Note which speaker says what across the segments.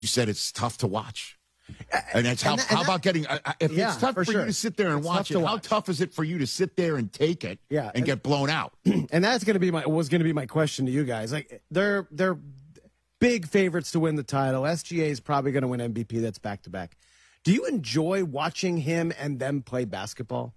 Speaker 1: You said it's tough to watch. And that's how about getting, if it's tough for you to sit there and watch it, how tough is it for you to sit there and take it and get blown out?
Speaker 2: And that's going to be my question to you guys. Like, they're big favorites to win the title. SGA is probably going to win MVP. That's back-to-back. Do you enjoy watching him and them play basketball?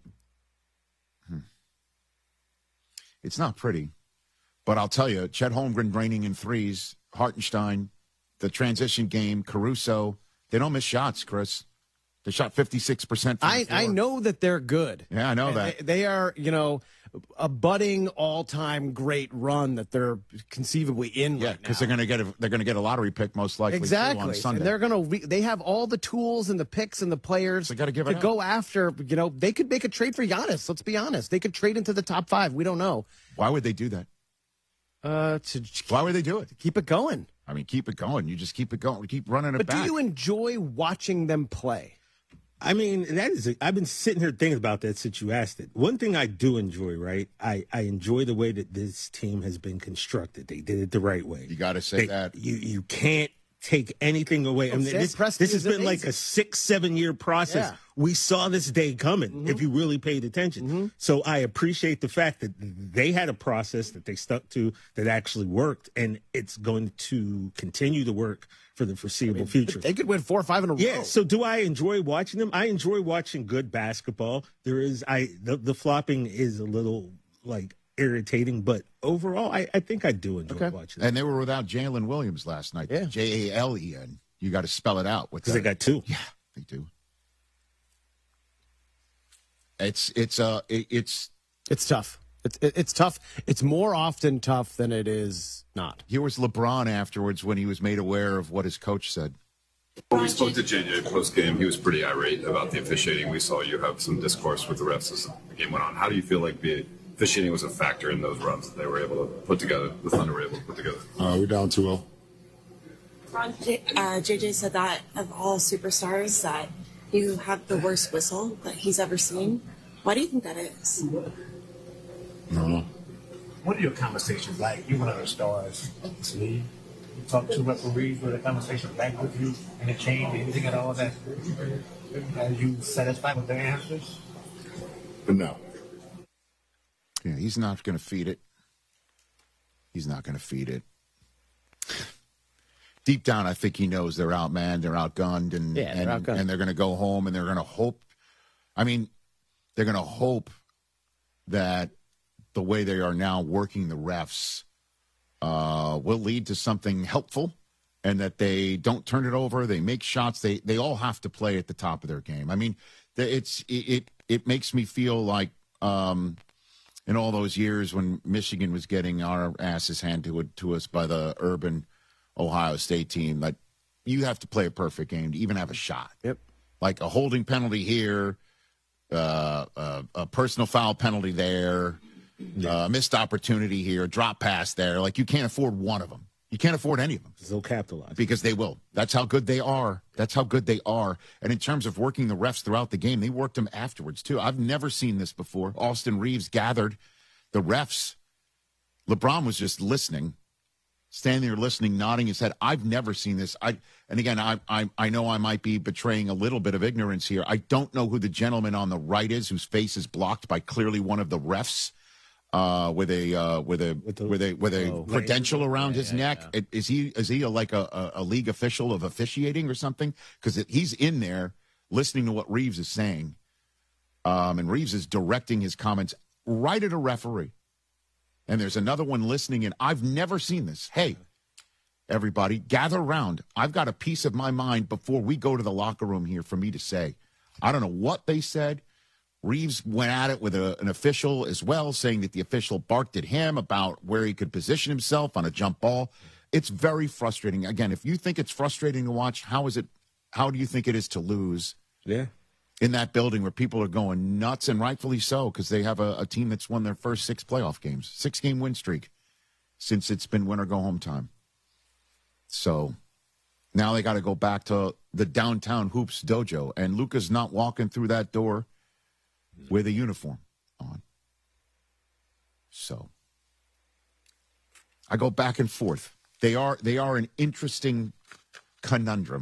Speaker 1: It's not pretty. But I'll tell you, Chet Holmgren draining in threes, Hartenstein, the transition game, Caruso, they don't miss shots, Chris. They shot 56%.
Speaker 2: I know that they're good.
Speaker 1: Yeah, I know that.
Speaker 2: They are, a budding all-time great run that they're conceivable in.
Speaker 1: Yeah, because they're going to get a lottery pick most likely.
Speaker 2: Exactly.
Speaker 1: On Sunday.
Speaker 2: And they have all the tools and the picks and the players
Speaker 1: to
Speaker 2: go after. They could make a trade for Giannis. Let's be honest. They could trade into the top 5. We don't know.
Speaker 1: Why would they do that? Why would they do it?
Speaker 2: To keep it going.
Speaker 1: I mean, keep it going. You just keep it going. Keep running it back.
Speaker 2: But do you enjoy watching them play?
Speaker 3: I mean, I've been sitting here thinking about that since you asked it. One thing I do enjoy, right? I enjoy the way that this team has been constructed. They did it the right way.
Speaker 1: You got to say that.
Speaker 3: You can't take anything away. I mean, this has been like a 6-7 year process. Yeah. We saw this day coming if you really paid attention. So I appreciate the fact that they had a process that they stuck to that actually worked, and it's going to continue to work for the foreseeable future.
Speaker 2: They could win 4 or 5 in a row.
Speaker 3: Yeah. So do I enjoy watching them? I enjoy watching good basketball. The flopping is a little irritating, but overall, I think I do enjoy watching them.
Speaker 1: And they were without Jalen Williams last night. Yeah. Jalen. You got to spell it out.
Speaker 3: Because they got 2.
Speaker 1: Yeah, they do. It's
Speaker 2: tough. It's tough. It's more often tough than it is not.
Speaker 1: Here was LeBron afterwards when he was made aware of what his coach said.
Speaker 4: When we spoke to JJ post-game, he was pretty irate about the officiating. We saw you have some discourse with the refs as the game went on. How do you feel like the officiating was a factor in those runs that they were able to put together, the Thunder were able to put together?
Speaker 5: We're down 2-0.
Speaker 6: JJ said that of all superstars that you have the worst whistle that he's ever seen. Why do you think that is?
Speaker 5: No.
Speaker 7: What are your conversations like? You're one of the stars. See, you talk to referees, were the conversation back with you, and it changed anything at all that are you satisfied with their answers?
Speaker 5: No.
Speaker 1: Yeah, he's not going to feed it. He's not going to feed it. Deep down, I think he knows they're outmanned, they're outgunned, and they're going to go home, and they're going to hope. I mean, they're going to hope that the way they are now working the refs will lead to something helpful, and that they don't turn it over. They make shots. They all have to play at the top of their game. I mean, it makes me feel like in all those years when Michigan was getting our asses handed to us by the urban Ohio State team, that you have to play a perfect game to even have a shot.
Speaker 2: Yep.
Speaker 1: Like a holding penalty here, a personal foul penalty there, missed opportunity here, drop pass there. Like, you can't afford one of them. You can't afford any of them.
Speaker 3: They'll capitalize.
Speaker 1: Because they will. That's how good they are. That's how good they are. And in terms of working the refs throughout the game, they worked them afterwards, too. I've never seen this before. Austin Reeves gathered the refs. LeBron was just listening, standing there listening, nodding his head. I've never seen this. I know I might be betraying a little bit of ignorance here. I don't know who the gentleman on the right is whose face is blocked by clearly one of the refs. With a credential around his neck. Yeah. Is he like a league official of officiating or something? Because he's in there listening to what Reeves is saying, and Reeves is directing his comments right at a referee. And there's another one listening, and I've never seen this. Hey, everybody, gather around. I've got a piece of my mind before we go to the locker room here for me to say. I don't know what they said. Reeves went at it with an official as well, saying that the official barked at him about where he could position himself on a jump ball. It's very frustrating. Again, if you think it's frustrating to watch, how do you think it is to lose?
Speaker 3: Yeah.
Speaker 1: In that building where people are going nuts, and rightfully so, because they have a team that's won their first 6 playoff games, 6-game win streak since it's been win or go home time. So now they got to go back to the downtown hoops dojo, and Luka's not walking through that door with a uniform on. So I go back and forth. They are an interesting conundrum.